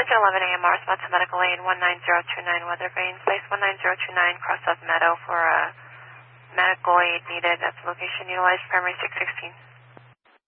after 11 a.m. response to medical aid 19029 Weathervane. Place 19029 Cross of Meadow for medical aid needed at the location utilized primary 616.